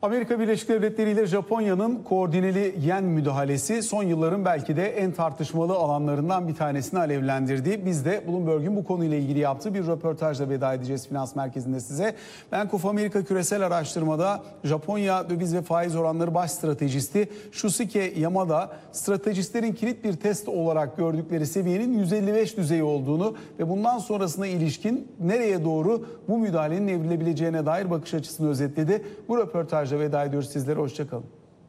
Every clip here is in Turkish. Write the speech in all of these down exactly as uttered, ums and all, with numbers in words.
Amerika Birleşik Devletleri ile Japonya'nın koordineli yen müdahalesi son yılların belki de en tartışmalı alanlarından bir tanesini alevlendirdi. Biz de Bloomberg'un bu konuyla ilgili yaptığı bir röportajla veda edeceğiz Finans Merkezi'nde size. Bank of America küresel araştırmada Japonya döviz ve faiz oranları baş stratejisti Shusuke Yamada, stratejistlerin kilit bir test olarak gördükleri seviyenin yüz elli beş düzeyi olduğunu ve bundan sonrasına ilişkin nereye doğru bu müdahalenin evrilebileceğine dair bakış açısını özetledi. Bu röportajla veda ediyoruz sizlere. Hoşçakalın.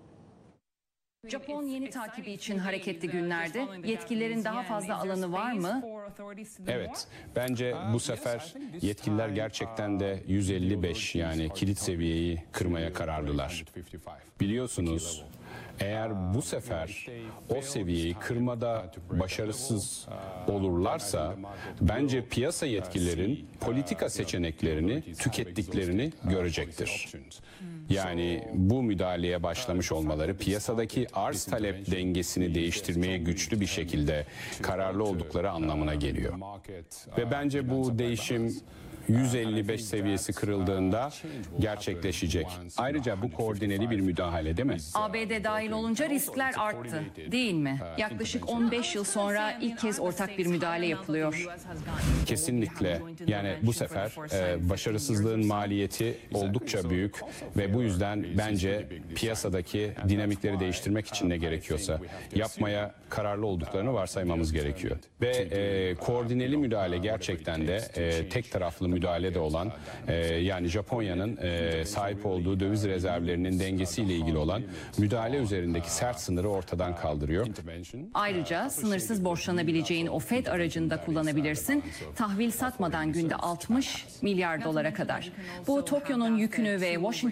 Japon yeni takibi için hareketli günlerde yetkililerin daha fazla alanı var mı? Evet, bence bu sefer yetkililer gerçekten de yüz elli beş yani kilit seviyeyi kırmaya kararlılar. Biliyorsunuz, eğer bu sefer o seviyeyi kırmada başarısız olurlarsa bence piyasa yetkililerin politika seçeneklerini tükettiklerini görecektir. Yani bu müdahaleye başlamış olmaları piyasadaki arz talep dengesini değiştirmeye güçlü bir şekilde kararlı oldukları anlamına geliyor. Ve bence bu değişim yüz elli beş seviyesi kırıldığında gerçekleşecek. Ayrıca bu koordineli bir müdahale değil mi? A B D dahil olunca riskler arttı, değil mi? Yaklaşık on beş yıl sonra ilk kez ortak bir müdahale yapılıyor. Kesinlikle. Yani bu sefer e, başarısızlığın maliyeti oldukça büyük ve bu yüzden bence piyasadaki dinamikleri değiştirmek için ne gerekiyorsa yapmaya kararlı olduklarını varsaymamız gerekiyor. Ve e, koordineli müdahale gerçekten de e, tek taraflı müdahale de olan e, yani Japonya'nın e, sahip olduğu döviz rezervlerinin dengesiyle ilgili olan müdahale üzerindeki sert sınırı ortadan kaldırıyor. Ayrıca sınırsız borçlanabileceğin o Fed aracını da kullanabilirsin. Tahvil satmadan günde altmış milyar dolara kadar. Bu Tokyo'nun yükünü ve Washington